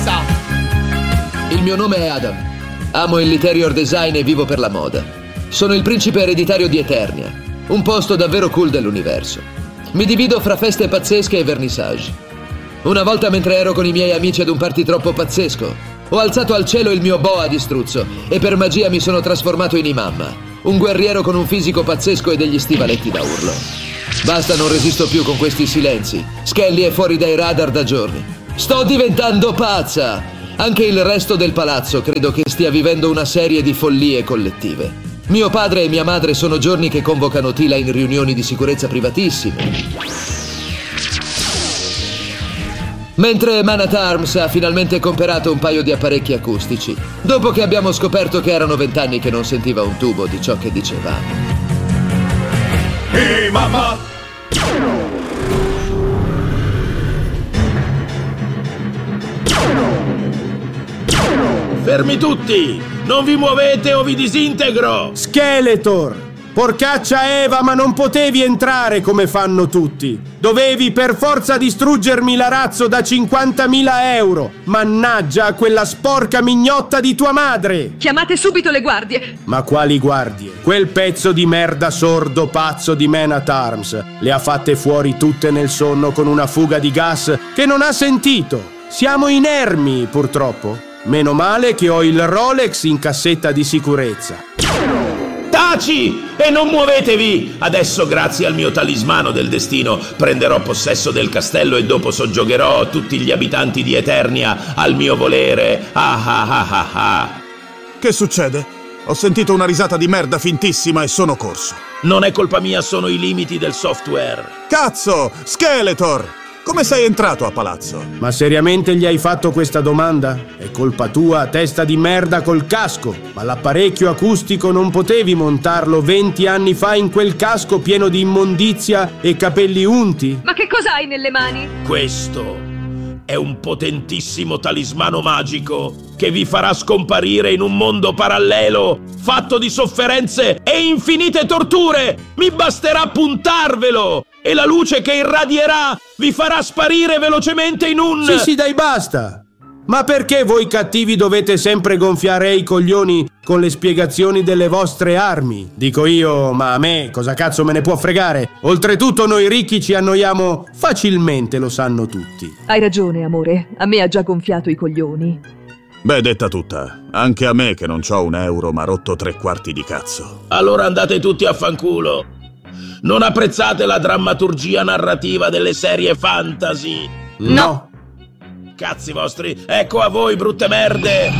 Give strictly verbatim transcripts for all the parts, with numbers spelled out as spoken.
Il mio nome è Adam. Amo l'interior design e vivo per la moda. Sono il principe ereditario di Eternia, un posto davvero cool dell'universo. Mi divido fra feste pazzesche e vernissage. Una volta, mentre ero con i miei amici ad un party troppo pazzesco, ho alzato al cielo il mio boa di struzzo e per magia mi sono trasformato in Imamma, un guerriero con un fisico pazzesco e degli stivaletti da urlo. Basta, non resisto più con questi silenzi. Skelly è fuori dai radar da giorni. Sto diventando pazza! Anche il resto del palazzo credo che stia vivendo una serie di follie collettive. Mio padre e mia madre sono giorni che convocano Tila in riunioni di sicurezza privatissime. Mentre Man at Arms ha finalmente comperato un paio di apparecchi acustici, dopo che abbiamo scoperto che erano vent'anni che non sentiva un tubo di ciò che dicevamo. Ehi, mamma! Fermi tutti! Non vi muovete o vi disintegro! Skeletor! Porcaccia Eva, ma non potevi entrare come fanno tutti! Dovevi per forza distruggermi l'arazzo da cinquantamila euro! Mannaggia a quella sporca mignotta di tua madre! Chiamate subito le guardie! Ma quali guardie? Quel pezzo di merda sordo pazzo di Man at Arms le ha fatte fuori tutte nel sonno con una fuga di gas che non ha sentito! Siamo inermi, purtroppo! Meno male che ho il Rolex in cassetta di sicurezza. Taci! E non muovetevi! Adesso, grazie al mio talismano del destino, prenderò possesso del castello e dopo soggiogherò tutti gli abitanti di Eternia al mio volere. Ah ah ah ah ah. Che succede? Ho sentito una risata di merda fintissima e sono corso. Non è colpa mia, sono i limiti del software. Cazzo! Skeletor! Come sei entrato a palazzo? Ma seriamente gli hai fatto questa domanda? È colpa tua, testa di merda col casco. Ma l'apparecchio acustico non potevi montarlo venti anni fa in quel casco pieno di immondizia e capelli unti? Ma che cosa hai nelle mani? Questo è un potentissimo talismano magico che vi farà scomparire in un mondo parallelo fatto di sofferenze e infinite torture. Mi basterà puntarvelo e la luce che irradierà vi farà sparire velocemente in un... Sì, sì, dai, basta! Ma perché voi cattivi dovete sempre gonfiare i coglioni con le spiegazioni delle vostre armi? Dico io, ma a me cosa cazzo me ne può fregare? Oltretutto noi ricchi ci annoiamo facilmente, lo sanno tutti. Hai ragione, amore. A me ha già gonfiato i coglioni. Beh, detta tutta, anche a me che non c'ho un euro m'ha rotto tre quarti di cazzo. Allora andate tutti a fanculo. Non apprezzate la drammaturgia narrativa delle serie fantasy? No. Cazzi vostri, ecco a voi, brutte merde!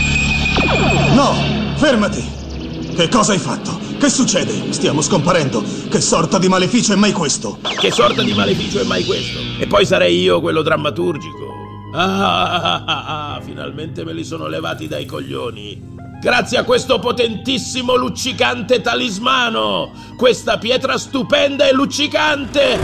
No, fermati! Che cosa hai fatto? Che succede? Stiamo scomparendo. Che sorta di maleficio è mai questo? Che sorta di maleficio è mai questo? E poi sarei io quello drammaturgico. Ah, ah, ah, ah, finalmente me li sono levati dai coglioni. Grazie a questo potentissimo luccicante talismano! Questa pietra stupenda e luccicante!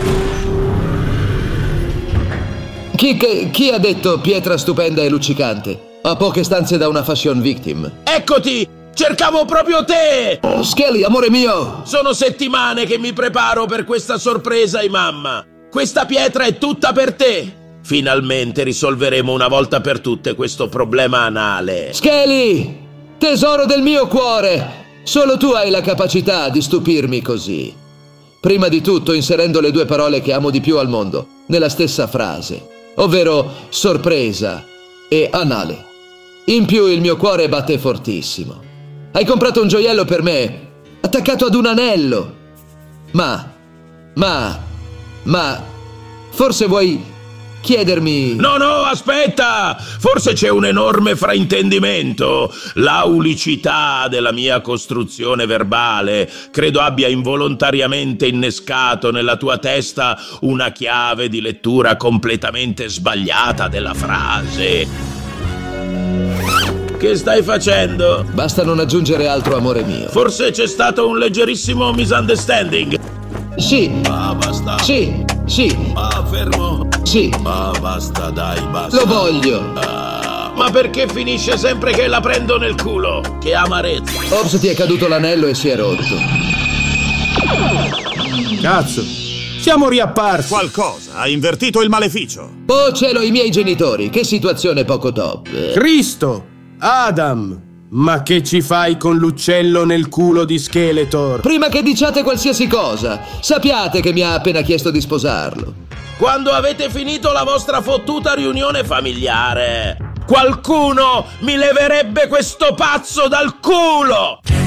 Chi, che, chi ha detto pietra stupenda e luccicante? A poche stanze da una fashion victim. Eccoti! Cercavo proprio te! Oh, Skelly, amore mio! Sono settimane che mi preparo per questa sorpresa, Imamma. Questa pietra è tutta per te! Finalmente risolveremo una volta per tutte questo problema anale. Skelly! Tesoro del mio cuore! Solo tu hai la capacità di stupirmi così. Prima di tutto inserendo le due parole che amo di più al mondo nella stessa frase, ovvero sorpresa e anale. In più il mio cuore batte fortissimo. Hai comprato un gioiello per me, attaccato ad un anello. Ma, ma, ma, forse vuoi chiedermi... No, no, aspetta! Forse c'è un enorme fraintendimento. L'aulicità della mia costruzione verbale credo abbia involontariamente innescato nella tua testa una chiave di lettura completamente sbagliata della frase. Che stai facendo? Basta non aggiungere altro, amore mio. Forse c'è stato un leggerissimo misunderstanding. Sì. Ma basta. Sì, sì. Ma fermo. Sì. Ma basta, dai, basta. Lo voglio. Ah, ma perché finisce sempre che la prendo nel culo? Che amarezza. Ops, ti è caduto l'anello e si è rotto. Cazzo, Siamo riapparsi. Qualcosa ha invertito il maleficio. Oh cielo, i miei genitori, che situazione poco top. Cristo! Adam! Ma che ci fai con l'uccello nel culo di Skeletor? Prima che diciate qualsiasi cosa, sappiate che mi ha appena chiesto di sposarlo. Quando avete finito la vostra fottuta riunione familiare, qualcuno mi leverebbe questo pazzo dal culo!